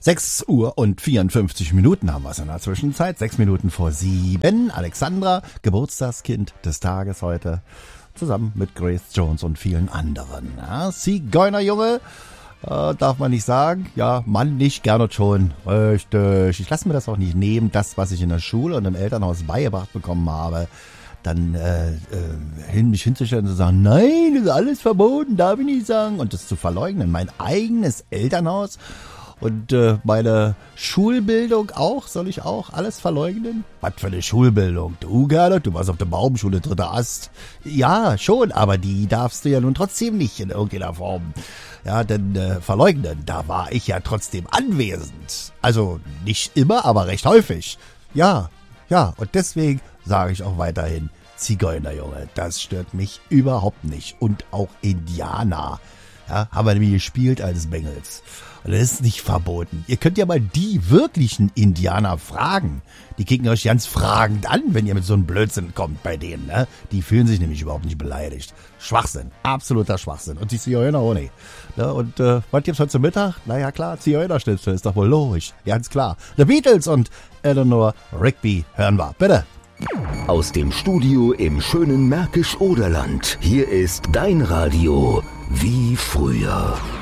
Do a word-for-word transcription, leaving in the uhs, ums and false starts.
sechs Uhr und vierundfünfzig Minuten haben wir es in der Zwischenzeit. Sechs Minuten vor sieben. Alexandra, Geburtstagskind des Tages heute, zusammen mit Grace Jones und vielen anderen. Ja, Zigeunerjunge, äh, darf man nicht sagen. Ja, Mann nicht, gerne schon. Richtig. Ich lasse mir das auch nicht nehmen, das, was ich in der Schule und im Elternhaus beigebracht bekommen habe, dann äh, äh, hin, mich hinzustellen und zu sagen, nein, das ist alles verboten, darf ich nicht sagen. Und das zu verleugnen. Mein eigenes Elternhaus und äh, meine Schulbildung auch, soll ich auch alles verleugnen? Was für eine Schulbildung? Du, Gerda, du warst auf der Baumschule, dritter Ast. Ja, schon, aber die darfst du ja nun trotzdem nicht in irgendeiner Form. Ja, denn äh, verleugnen, da war ich ja trotzdem anwesend. Also nicht immer, aber recht häufig. Ja, ja, und deswegen sage ich auch weiterhin, Zigeunerjunge, das stört mich überhaupt nicht. Und auch Indianer, ja, haben wir nämlich gespielt als Bengels. Und das ist nicht verboten. Ihr könnt ja mal die wirklichen Indianer fragen. Die kicken euch ganz fragend an, wenn ihr mit so einem Blödsinn kommt bei denen. Ne? Die fühlen sich nämlich überhaupt nicht beleidigt. Schwachsinn, absoluter Schwachsinn. Und die Zigeuner auch nicht. Ne? Und äh, was gibt's heute zum Mittag? Naja klar, Zigeunerschnitzel ist doch wohl logisch. Ganz klar. The Beatles und Eleanor Rigby hören wir. Bitte. Aus dem Studio im schönen Märkisch-Oderland. Hier ist dein Radio wie früher.